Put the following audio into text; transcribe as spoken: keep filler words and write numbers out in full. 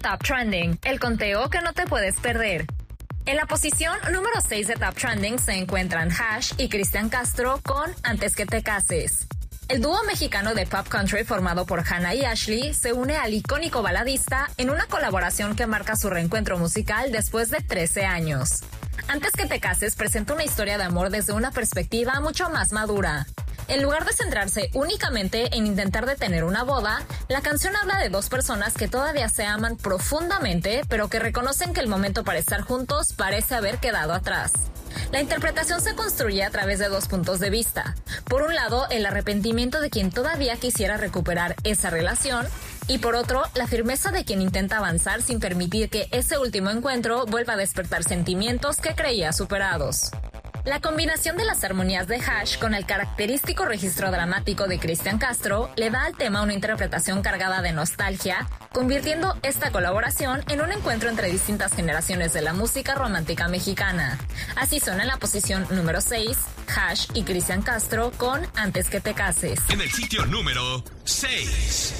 Top Trending, el conteo que no te puedes perder. En la posición número seis de Top Trending se encuentran Hash y Cristian Castro con Antes que te cases. El dúo mexicano de pop country formado por Hannah y Ashley se une al icónico baladista en una colaboración que marca su reencuentro musical después de trece años. Antes que te cases presenta una historia de amor desde una perspectiva mucho más madura. En lugar de centrarse únicamente en intentar detener una boda, la canción habla de dos personas que todavía se aman profundamente, pero que reconocen que el momento para estar juntos parece haber quedado atrás. La interpretación se construye a través de dos puntos de vista. Por un lado, el arrepentimiento de quien todavía quisiera recuperar esa relación, y por otro, la firmeza de quien intenta avanzar sin permitir que ese último encuentro vuelva a despertar sentimientos que creía superados. La combinación de las armonías de Hash con el característico registro dramático de Cristian Castro le da al tema una interpretación cargada de nostalgia, convirtiendo esta colaboración en un encuentro entre distintas generaciones de la música romántica mexicana. Así suena en la posición número seis, Hash y Cristian Castro con Antes que te cases. En el sitio número seis.